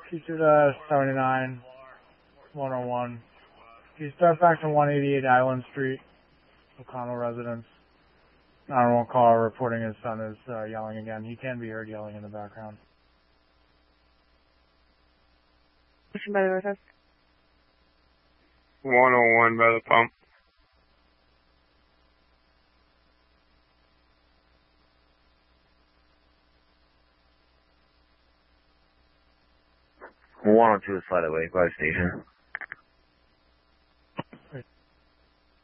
Teacher to 79, 101. Can you start back to 188 Island Street, O'Connell residence? 911 call reporting his son is yelling again. He can be heard yelling in the background. By the request. 101 by the pump. Well, 102 is flight away by the station.